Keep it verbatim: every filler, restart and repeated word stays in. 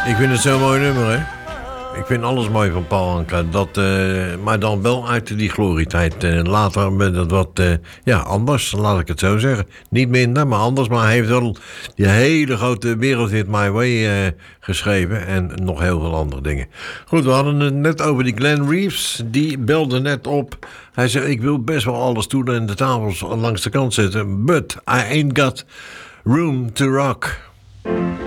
Ik vind het zo'n mooi nummer, hè. Ik vind alles mooi van Paul Anka. Dat, uh, maar dan wel uit die glorietijd. Uh, later werd het wat uh, ja, anders, laat ik het zo zeggen. Niet minder, maar anders. Maar hij heeft wel die hele grote Wereldhit My Way uh, geschreven. En nog heel veel andere dingen. Goed, we hadden het net over die Glenn Reeves. Die belde net op. Hij zei, ik wil best wel alle stoelen en de tafels langs de kant zetten. But I ain't got room to rock.